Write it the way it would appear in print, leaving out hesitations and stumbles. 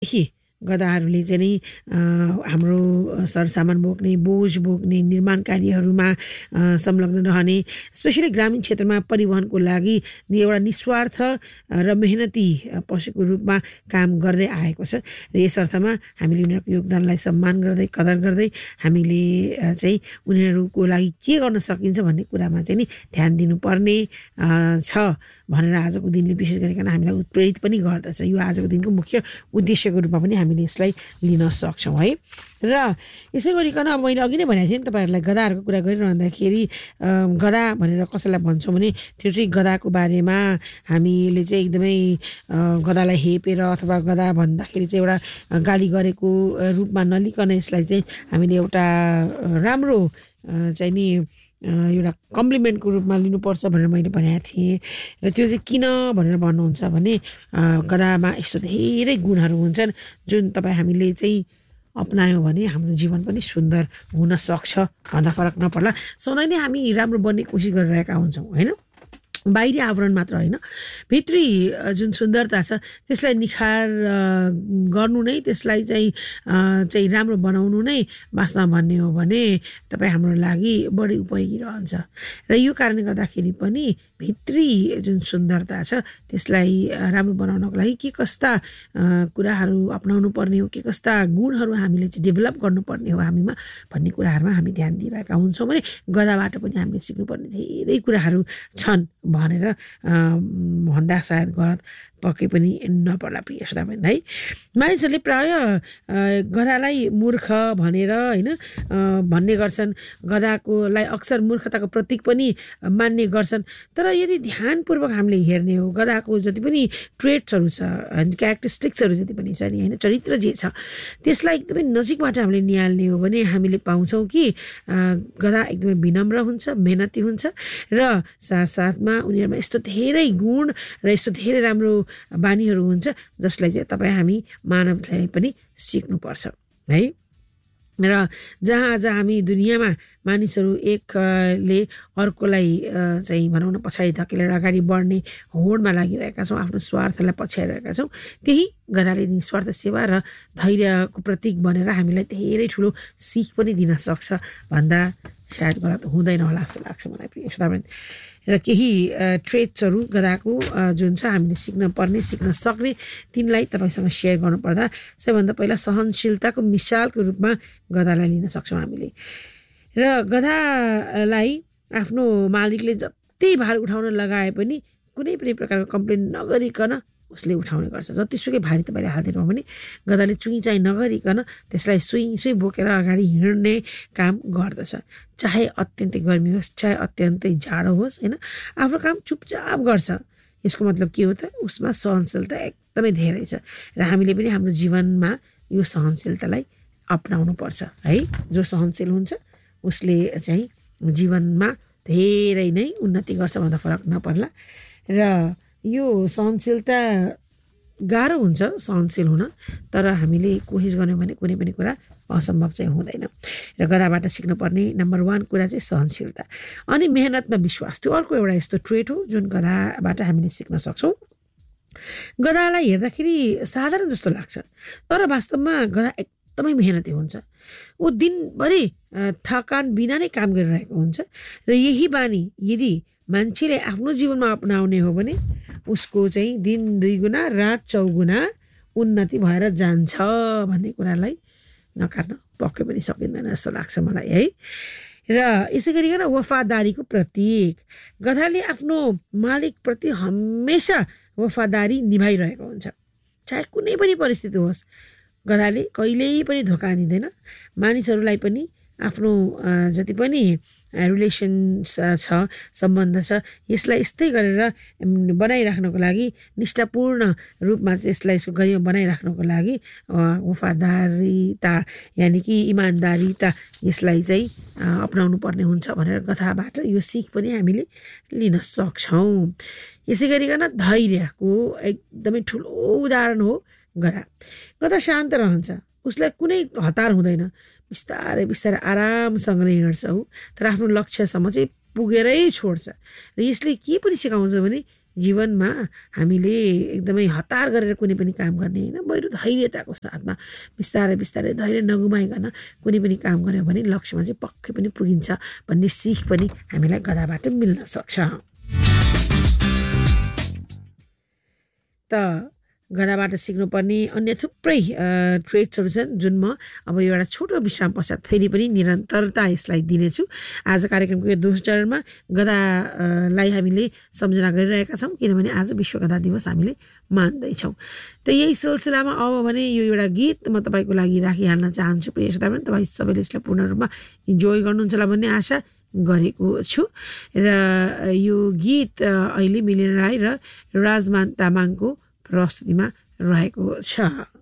पहिलादेखि गधाहरूले चाहिँ नि हाम्रो सरसामान बोक्ने बोझ बोक्ने निर्माण कार्यहरूमा संलग्न रहने स्पेसली ग्रामीण क्षेत्रमा परिवहनको लागि एउटा निस्वार्थ र मेहनती पशुको रूपमा काम गर्दै आएको छ र यस अर्थमा हामीले उनीहरूको योगदानलाई सम्मान गर्दै कदर गर्दै हामीले चाहिँ उनीहरूको लागि के गर्न सकिन्छ भन्ने कुरामा चाहिँ नि ध्यान दिनुपर्ने छ भनेर आजको दिनले विशेष गरिकन हामीलाई उत्प्रेरित पनि गर्दछ। यो आजको दिनको मुख्य उद्देश्यको रूपमा पनि हामीले यसलाई लिन सक्छौँ है। र यसै गरिकन अब मैले अघि नै भनेको थिएँ नि तपाईँहरूलाई गधाहरूको कुरा गरिरहँदाखेरि गधा भनेर कसैलाई भन्छौँ भने त्यो चाहिँ गधाको बारेमा हामीले चाहिँ एकदमै गधालाई हेपेर अथवा गधा भन्दाखेरि चाहिँ एउटा गाली गरेको रूपमा नलिकन यसलाई चाहिँ हामीले एउटा राम्रो चाहिँ नि एउटा कम्प्लिमेन्टको रूपमा लिनुपर्छ भनेर मैले भनेको थिएँ। र त्यो चाहिँ किन भनेर भन्नुहुन्छ भने गधामा यस्तो धेरै गुणहरू हुन्छन् जुन तपाईँ हामीले चाहिँ अपनायौँ भने हाम्रो जीवन पनि सुन्दर हुन सक्छ भन्दा फरक नपर्ला। सधैँ नै हामी राम्रो बन्ने कोसिस गरिरहेका हुन्छौँ होइन, बाहिरी आवरण मात्र होइन, भित्री जुन सुन्दरता छ त्यसलाई निखार गर्नु नै त्यसलाई चाहिँ राम्रो बनाउनु नै वास्तवमा भन्ने हो भने तपाईँ हाम्रो लागि बढी उपयोगी रहन्छ। र यो कारणले गर्दाखेरि पनि भित्री जुन सुन्दरता छ त्यसलाई राम्रो बनाउनको लागि के कस्ता कुराहरू अपनाउनु पर्ने हो, के कस्ता गुणहरू हामीले चाहिँ डेभलप गर्नुपर्ने हो हामीमा भन्ने कुराहरूमा हामी ध्यान दिइरहेका हुन्छौँ भने गधाबाट पनि हामीले सिक्नुपर्ने धेरै कुराहरू छन् भनेर भन्दा सायद गलत पक्कै पनि नपर्ला प्रिय श्रोताबन्धु है। मानिसहरूले प्राय गधालाई मूर्ख भनेर होइन भन्ने गर्छन्, गधाकोलाई अक्सर मूर्खताको प्रतीक पनि मान्ने गर्छन्। तर यदि ध्यानपूर्वक हामीले हेर्ने हो गधाको जति पनि ट्रेट्सहरू छ क्यारेक्टरिस्टिक्सहरू जति पनि छ नि होइन, चरित्र जे छ त्यसलाई एकदमै नजिकबाट हामीले निहाल्ने हो भने हामीले पाउँछौँ कि गधा एकदमै विनम्र हुन्छ, मेहनती हुन्छ र साथसाथमा उनीहरूमा यस्तो धेरै गुण र यस्तो धेरै राम्रो बानीहरू हुन्छ जसलाई चाहिँ तपाईँ हामी मानवलाई पनि सिक्नुपर्छ है। र जहाँ आज हामी दुनियाँमा मानिसहरू एकले अर्कोलाई चाहिँ भनौँ न पछाडि धकेलेर अगाडि बढ्ने होडमा लागिरहेका छौँ, आफ्नो स्वार्थलाई पछ्याइरहेका छौँ, त्यही गधाले निस्वार्थ सेवा र धैर्यको प्रतीक बनेर हामीलाई धेरै ठुलो सिख पनि दिन सक्छ भन्दा सायद गलत हुँदैन होला जस्तो लाग्छ मलाई प्रिय श्रोताबन्धु। र केही ट्रेट्सहरू गधाको जुन छ हामीले सिक्न पर्ने सिक्न सक्ने तिनलाई तपाईँसँग सेयर गर्नुपर्दा सबैभन्दा पहिला सहनशीलताको मिसालको रूपमा गधालाई लिन सक्छौँ हामीले। र गधालाई आफ्नो मालिकले जति भार उठाउन लगाए पनि कुनै पनि प्रकारको कम्प्लेन नगरिकन उसले उठाउने गर्छ। जतिसुकै भारी तपाईँले हालिदिनु भने गधाले चुइचाइ नगरिकन त्यसलाई सुई बोकेर अगाडि हिँड्ने काम गर्दछ। चाहे अत्यन्तै गर्मी होस् चाहे अत्यन्तै जाडो होस् होइन, आफ्नो काम चुपचाप गर्छ। यसको मतलब के हो त, उसमा सहनशीलता एकदमै धेरै छ र हामीले पनि हाम्रो जीवनमा यो सहनशीलतालाई अपनाउनु पर्छ है। जो सहनशील हुन्छ उसले चाहिँ जीवनमा धेरै नै उन्नति गर्छ भन्दा फरक नपर्ला। र यो सहनशीलता गाह्रो हुन्छ सहनशील हुन, तर हामीले कोसिस गर्यौँ भने कुनै पनि कुरा असम्भव चाहिँ हुँदैन। र गधाबाट सिक्नुपर्ने नम्बर 1 कुरा चाहिँ सहनशीलता अनि मेहनतमा विश्वास। त्यो अर्को एउटा यस्तो ट्रेट हो जुन गधाबाट हामीले सिक्न सक्छौँ। गधालाई हेर्दाखेरि साधारण जस्तो लाग्छ तर वास्तवमा गधा एकदमै मेहनती हुन्छ। ऊ दिनभरि थकान बिना नै काम गरिरहेको हुन्छ र यही बानी यदि मान्छेले आफ्नो जीवनमा अपनाउने हो भने उसको चाहिँ दिन 2 गुणा रात 4 गुणा उन्नति भएर जान्छ भन्ने कुरालाई नकार्न पक्कै पनि सकिँदैन जस्तो लाग्छ मलाई है। र यसै गरिकन वफादारीको प्रतीक, गधाले आफ्नो मालिकप्रति हमेसा वफादारी निभाइरहेको हुन्छ चाहे कुनै पनि परिस्थिति होस्। गधाले कहिल्यै पनि धोका दिँदैन, मानिसहरूलाई पनि आफ्नो जति पनि रिलेसन छ सम्बन्ध छ यसलाई यस्तै गरेर बनाइराख्नको लागि निष्ठापूर्ण रूपमा चाहिँ यसलाई यसको गरिमा बनाइराख्नको लागि वफादारीता यानि कि इमान्दारीता यसलाई चाहिँ अपनाउनु पर्ने हुन्छ भनेर गधाबाट यो सिख पनि हामीले लिन सक्छौँ। यसै गरिकन धैर्यको एकदमै ठुलो उदाहरण हो गधा। गधा शान्त रहन्छ, उसलाई कुनै हतार हुँदैन, बिस्तारै बिस्तारै आरामसँगले हिँड्छ ऊ, तर आफ्नो लक्ष्यसम्म चाहिँ पुगेरै छोड्छ। र यसले के पनि सिकाउँछ भने जीवनमा हामीले एकदमै हतार गरेर कुनै पनि काम गर्ने होइन, बरु धैर्यताको साथमा बिस्तारै बिस्तारै धैर्य नगुमाइकन कुनै पनि काम गऱ्यो भने लक्ष्यमा चाहिँ पक्कै पनि पुगिन्छ भन्ने सिख पनि हामीलाई गधाबाट मिल्न सक्छ। त गधाबाट सिक्नुपर्ने अन्य थुप्रै ट्रेट्सहरू छन् जुन म अब एउटा छोटो विश्राम पश्चात फेरि पनि निरन्तरता यसलाई दिनेछु। आज कार्यक्रमको यो दोस्रो चरणमा गधालाई हामीले सम्झना गरिरहेका छौँ, किनभने आज विश्व गधा दिवस हामीले मान्दैछौँ। त यही सिलसिलामा अब भने यो एउटा गीत म तपाईँको लागि राखिहाल्न चाहन्छु। प्रिय श्रोता पनि तपाईँ सबैले यसलाई पूर्ण रूपमा इन्जोय गर्नुहुन्छ होला भन्ने आशा गरेको छु। र यो गीत अहिले मिलिन राई र राजमान तामाङको प्रस्तुतिमा रहेको छ।